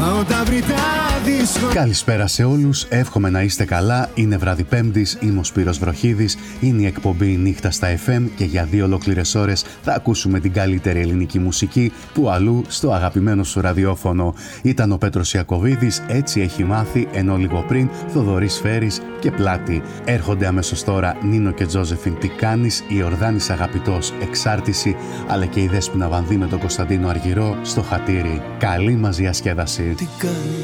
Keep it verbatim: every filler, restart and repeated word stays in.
Καλησπέρα σε όλους, εύχομαι να είστε καλά. Είναι βράδυ Πέμπτης, είμαι ο Σπύρος Βροχίδης. Είναι η εκπομπή Νύχτα στα εφ εμ και για δύο ολόκληρες ώρες θα ακούσουμε την καλύτερη ελληνική μουσική που αλλού στο αγαπημένο σου ραδιόφωνο. Ήταν ο Πέτρος Ιακωβίδης, έτσι έχει μάθει, ενώ λίγο πριν Θοδωρής Φέρης και Πλάτη. Έρχονται αμέσως τώρα Νίνο και Τζόζεφιν Τι κάνεις, η Ορδάνης Αγαπητός Εξάρτηση, αλλά και η Δέσποινα Βανδύ με τον Κωνσταντίνο Αργυρό στο Χατήρι. Καλή μας διασκέδαση.